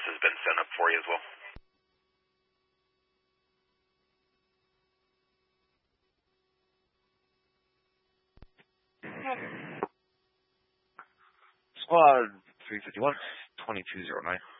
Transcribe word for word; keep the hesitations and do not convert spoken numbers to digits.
has been sent up for you as well. Squad three fifty-one, twenty-two oh nine.